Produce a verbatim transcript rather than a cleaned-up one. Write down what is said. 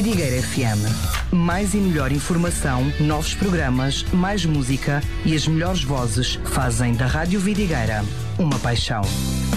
Vidigueira F M. Mais e melhor informação, novos programas, mais música e as melhores vozes fazem da Rádio Vidigueira uma paixão.